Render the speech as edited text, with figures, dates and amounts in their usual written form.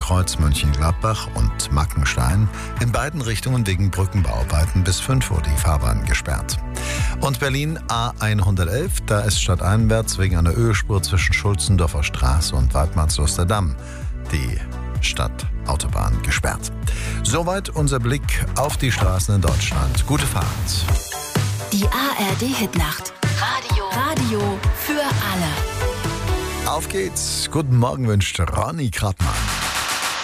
Kreuz Mönchengladbach und Mackenstein. In beiden Richtungen wegen Brückenbauarbeiten bis 5 Uhr die Fahrbahn gesperrt. Und Berlin A111, da ist stadteinwärts wegen einer Ölspur zwischen Schulzendorfer Straße und Weidmannsluster Damm die Stadtautobahn gesperrt. Soweit unser Blick auf die Straßen in Deutschland. Gute Fahrt. Die ARD-Hitnacht. Radio für alle. Auf geht's. Guten Morgen wünscht Ronny Krattmann.